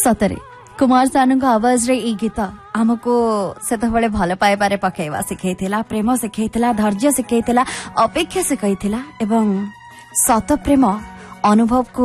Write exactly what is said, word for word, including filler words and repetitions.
सतरे कुमार सानू आवाज रे ई गीत आमको सेतबेले भल पाइबारे पकेवा शिखैथिला, प्रेम शिखैथिला, धैर्य शिखैथिला, अपेक्षा शिखैथिला एवं सत प्रेम अनुभव को